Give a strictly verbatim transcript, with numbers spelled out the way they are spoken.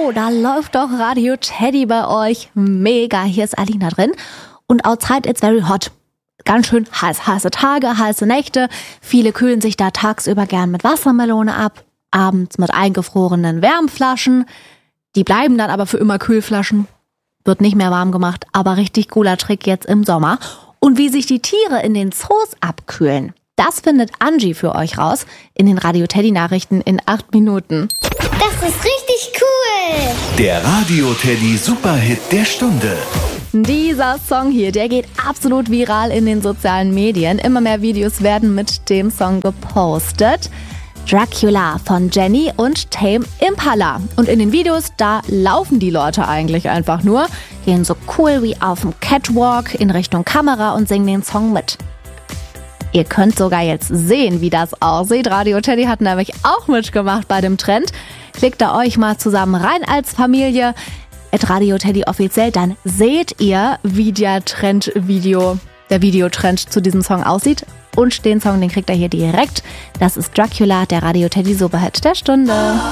Oh, da läuft doch Radio Teddy bei euch. Mega, hier ist Alina drin. Und outside it's very hot. Ganz schön heiß, heiße Tage, heiße Nächte. Viele kühlen sich da tagsüber gern mit Wassermelone ab, abends mit eingefrorenen Wärmflaschen. Die bleiben dann aber für immer Kühlflaschen. Wird nicht mehr warm gemacht, aber richtig cooler Trick jetzt im Sommer. Und wie sich die Tiere in den Zoos abkühlen, das findet Angie für euch raus in den Radio Teddy Nachrichten in acht Minuten. Das ist richtig cool! Der Radio Teddy Superhit der Stunde. Dieser Song hier, der geht absolut viral in den sozialen Medien. Immer mehr Videos werden mit dem Song gepostet. Dracula von Jenny und Tame Impala. Und in den Videos, da laufen die Leute eigentlich einfach nur, gehen so cool wie auf dem Catwalk in Richtung Kamera und singen den Song mit. Ihr könnt sogar jetzt sehen, wie das aussieht. Radio Teddy hat nämlich auch mitgemacht bei dem Trend. Klickt da euch mal zusammen rein als Familie. At Radio Teddy offiziell, dann seht ihr, wie der Trendvideo, der Videotrend zu diesem Song aussieht. Und den Song, den kriegt ihr hier direkt. Das ist Dracula, der Radio Teddy Superhit der Stunde.